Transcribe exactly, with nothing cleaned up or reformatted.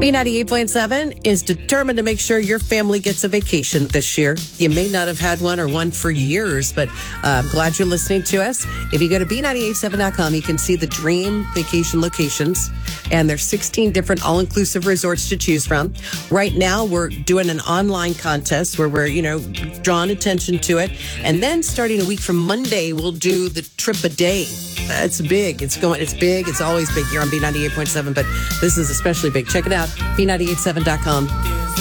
B ninety-eight point seven is determined to make sure your family gets a vacation this year. You may not have had one or one for years, but uh, I'm glad you're listening to us. If you go to B nine eight seven dot com, you can see the dream vacation locations, and there's sixteen different all-inclusive resorts to choose from. Right now, we're doing an online contest where we're, you know, drawing attention to it. And then starting a week from Monday, we'll do the trip a day. It's big. It's going. It's big. It's always big here on B ninety-eight point seven, but this is especially big. Check it out, B nine eight seven dot com.